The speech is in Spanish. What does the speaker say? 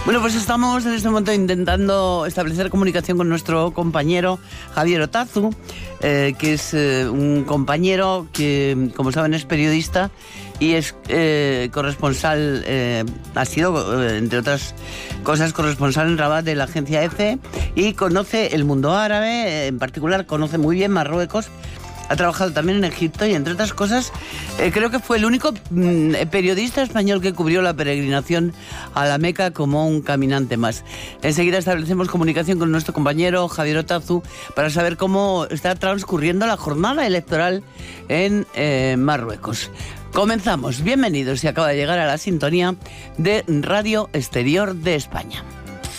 Bueno, pues estamos en este momento intentando establecer comunicación con nuestro compañero Javier Otazu, que es un compañero que, como saben, es periodista y es corresponsal, ha sido, entre otras cosas, corresponsal en Rabat de la agencia EFE y conoce el mundo árabe, en particular conoce muy bien Marruecos. Ha trabajado también en Egipto y, entre otras cosas, creo que fue el único periodista español que cubrió la peregrinación a la Meca como un caminante más. Enseguida establecemos comunicación con nuestro compañero Javier Otazu para saber cómo está transcurriendo la jornada electoral en Marruecos. Comenzamos. Bienvenidos si acaba de llegar a la sintonía de Radio Exterior de España.